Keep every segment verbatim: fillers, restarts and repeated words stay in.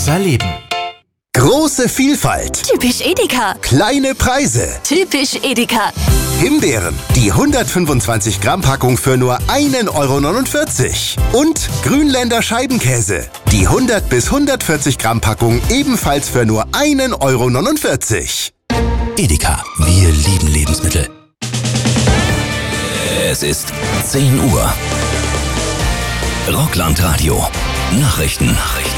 Besser leben. Große Vielfalt. Typisch Edeka. Kleine Preise. Typisch Edeka. Himbeeren, die hundertfünfundzwanzig Gramm Packung für nur einen Euro neunundvierzig. Und Grünländer Scheibenkäse, die hundert bis hundertvierzig Gramm Packung ebenfalls für nur einen Euro neunundvierzig. Edeka, wir lieben Lebensmittel. Es ist zehn Uhr. Rockland-Radio. Nachrichten. Nachrichten.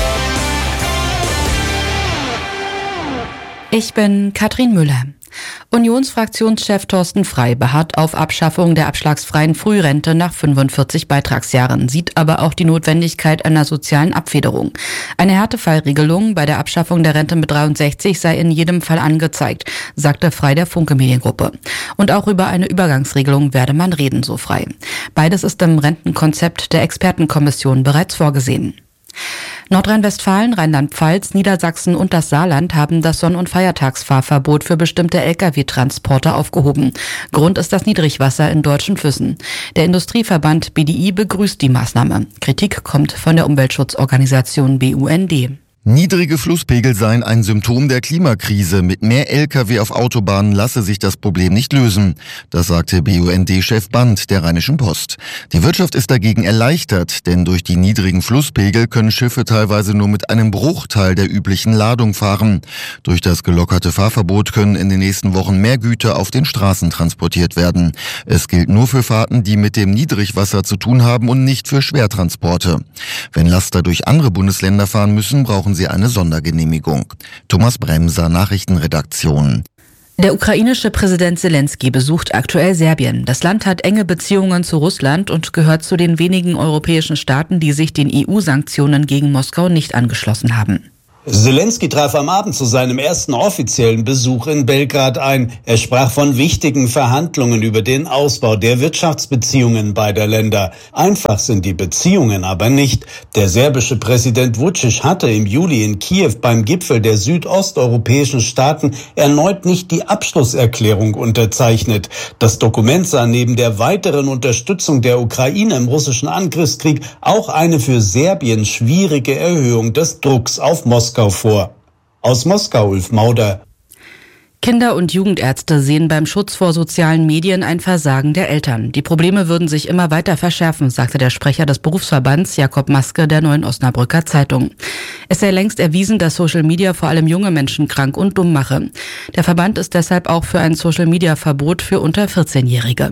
Ich bin Katrin Müller. Unionsfraktionschef Thorsten Frey beharrt auf Abschaffung der abschlagsfreien Frührente nach fünfundvierzig Beitragsjahren, sieht aber auch die Notwendigkeit einer sozialen Abfederung. Eine Härtefallregelung bei der Abschaffung der Rente mit dreiundsechzig sei in jedem Fall angezeigt, sagte Frey der Funke Mediengruppe. Und auch über eine Übergangsregelung werde man reden, so Frey. Beides ist im Rentenkonzept der Expertenkommission bereits vorgesehen. Nordrhein-Westfalen, Rheinland-Pfalz, Niedersachsen und das Saarland haben das Sonn- und Feiertagsfahrverbot für bestimmte L K W-Transporte aufgehoben. Grund ist das Niedrigwasser in deutschen Flüssen. Der Industrieverband B D I begrüßt die Maßnahme. Kritik kommt von der Umweltschutzorganisation B U N D. Niedrige Flusspegel seien ein Symptom der Klimakrise. Mit mehr L K W auf Autobahnen lasse sich das Problem nicht lösen. Das sagte B U N D-Chef Band der Rheinischen Post. Die Wirtschaft ist dagegen erleichtert, denn durch die niedrigen Flusspegel können Schiffe teilweise nur mit einem Bruchteil der üblichen Ladung fahren. Durch das gelockerte Fahrverbot können in den nächsten Wochen mehr Güter auf den Straßen transportiert werden. Es gilt nur für Fahrten, die mit dem Niedrigwasser zu tun haben und nicht für Schwertransporte. Wenn Laster durch andere Bundesländer fahren müssen, brauchen sie eine Sondergenehmigung. Thomas Bremser, Nachrichtenredaktion. Der ukrainische Präsident Zelensky besucht aktuell Serbien. Das Land hat enge Beziehungen zu Russland und gehört zu den wenigen europäischen Staaten, die sich den E U-Sanktionen gegen Moskau nicht angeschlossen haben. Zelensky traf am Abend zu seinem ersten offiziellen Besuch in Belgrad ein. Er sprach von wichtigen Verhandlungen über den Ausbau der Wirtschaftsbeziehungen beider Länder. Einfach sind die Beziehungen aber nicht. Der serbische Präsident Vučić hatte im Juli in Kiew beim Gipfel der südosteuropäischen Staaten erneut nicht die Abschlusserklärung unterzeichnet. Das Dokument sah neben der weiteren Unterstützung der Ukraine im russischen Angriffskrieg auch eine für Serbien schwierige Erhöhung des Drucks auf Moskau vor. Aus Moskau, Ulf Mauder. Kinder- und Jugendärzte sehen beim Schutz vor sozialen Medien ein Versagen der Eltern. Die Probleme würden sich immer weiter verschärfen, sagte der Sprecher des Berufsverbands Jakob Maske der Neuen Osnabrücker Zeitung. Es sei längst erwiesen, dass Social Media vor allem junge Menschen krank und dumm mache. Der Verband ist deshalb auch für ein Social Media Verbot für unter vierzehnjährige.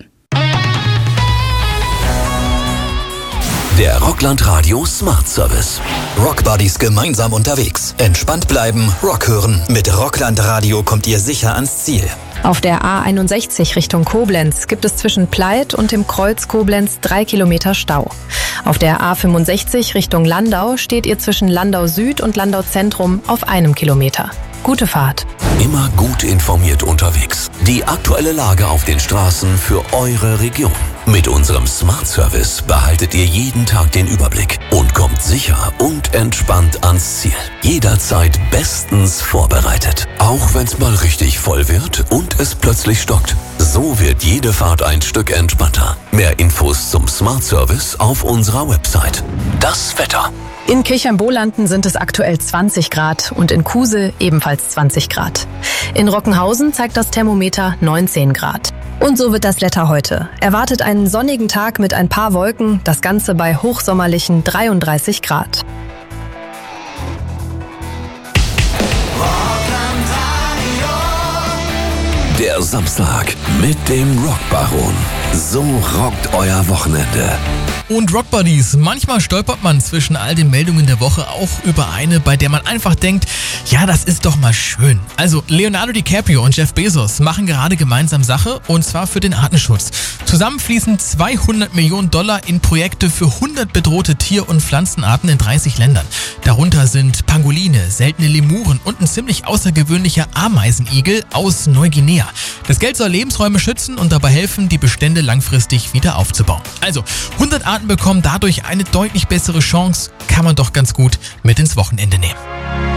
Der Rockland Radio Smart Service. Rockbuddies gemeinsam unterwegs. Entspannt bleiben, Rock hören. Mit Rockland Radio kommt ihr sicher ans Ziel. Auf der A einundsechzig Richtung Koblenz gibt es zwischen Pleit und dem Kreuz Koblenz drei Kilometer Stau. Auf der A fünfundsechzig Richtung Landau steht ihr zwischen Landau Süd und Landau Zentrum auf einem Kilometer. Gute Fahrt. Immer gut informiert unterwegs. Die aktuelle Lage auf den Straßen für eure Region. Mit unserem Smart Service behaltet ihr jeden Tag den Überblick und kommt sicher und entspannt ans Ziel. Jederzeit bestens vorbereitet. Auch wenn es mal richtig voll wird und es plötzlich stockt. So wird jede Fahrt ein Stück entspannter. Mehr Infos zum Smart Service auf unserer Website. Das Wetter. In Kirchheim-Bolanden sind es aktuell zwanzig Grad und in Kuse ebenfalls zwanzig Grad. In Rockenhausen zeigt das Thermometer neunzehn Grad. Und so wird das Wetter heute. Erwartet einen sonnigen Tag mit ein paar Wolken, das Ganze bei hochsommerlichen dreiunddreißig Grad. Der Samstag mit dem Rockbaron. So rockt euer Wochenende. Und Rockbuddies, manchmal stolpert man zwischen all den Meldungen der Woche auch über eine, bei der man einfach denkt, ja, das ist doch mal schön. Also Leonardo DiCaprio und Jeff Bezos machen gerade gemeinsam Sache, und zwar für den Artenschutz. Zusammen fließen zweihundert Millionen Dollar in Projekte für hundert bedrohte Tier- und Pflanzenarten in dreißig Ländern. Darunter sind Pangoline, seltene Lemuren und ein ziemlich außergewöhnlicher Ameisenigel aus Neuguinea. Das Geld soll Lebensräume schützen und dabei helfen, die Bestände langfristig wieder aufzubauen. Also hundert Arten bekommen dadurch eine deutlich bessere Chance, kann man doch ganz gut mit ins Wochenende nehmen.